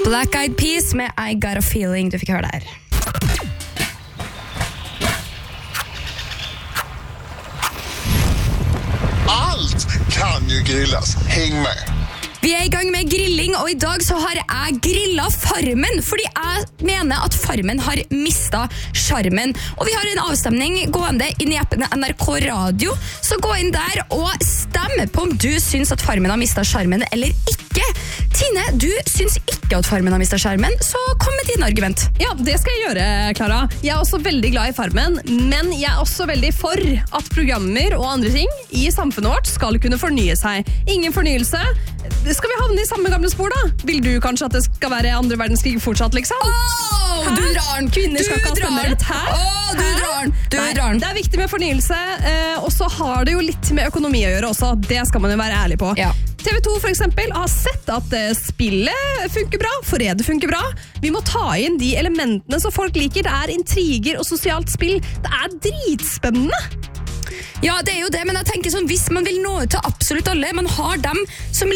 Black Eyed Peas med I Got a Feeling. Du fikk høre der. Allt kan ju grillas. Häng med. Vi er i gang med grilling, og i dag så har jeg grillet Farmen, fordi jeg mener at Farmen har mistet charmen. Og vi har en avstemning gående inn i appen NRK Radio, så gå inn der og stemme på om du syns at Farmen har mistet charmen eller ikke. Tine, du syns ikke at Farmen har mistet charmen, så kom med din argument. Ja, det skal jeg gjøre, Clara. Jeg er også veldig glad i Farmen, men jeg er også veldig for at programmer og andre ting i samfunnet vårt skal kunne fornye seg. Ingen fornyelse. Skal vi havne i samme gamle spor da? Vil du kanskje at det skal være andre verdenskrig fortsatt, liksom? Du drar den! Kvinner skal ikke ha stemmerett her. Du drar den! Det er viktig med fornyelse, og så har det jo litt med økonomi å gjøre også. Det skal man jo være ærlig på. Ja. TV 2 for eksempel har sett at spillet funker bra, Forræder funker bra. Vi må ta inn de elementene som folk liker. Det er intriger og sosialt spill. Det er dritspennende. Ja, det er jo det, men jeg tenker sånn, hvis man vil nå ut til absolutt alle, man har dem som